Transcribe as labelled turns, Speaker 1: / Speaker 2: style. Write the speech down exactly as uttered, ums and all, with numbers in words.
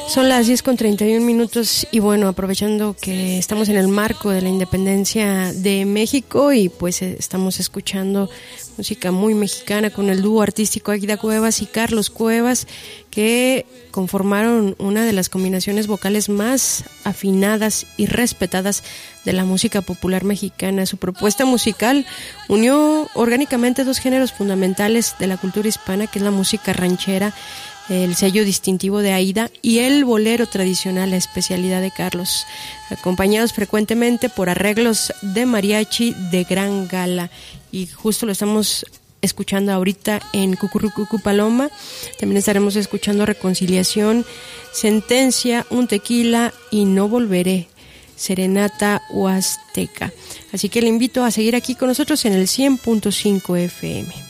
Speaker 1: Son las diez con treinta y un minutos y bueno, aprovechando que estamos en el marco de la independencia de México y pues estamos escuchando música muy mexicana con el dúo artístico Águida Cuevas y Carlos Cuevas, que conformaron una de las combinaciones vocales más afinadas y respetadas de la música popular mexicana. Su propuesta musical unió orgánicamente dos géneros fundamentales de la cultura hispana, que es la música ranchera, el sello distintivo de Aída, y el bolero tradicional, la especialidad de Carlos, acompañados frecuentemente por arreglos de mariachi de gran gala. Y justo lo estamos escuchando ahorita en Cucurrucucu Paloma. También estaremos escuchando Reconciliación, Sentencia, Un Tequila y No Volveré, Serenata Huasteca. Así que le invito a seguir aquí con nosotros en el cien punto cinco F M.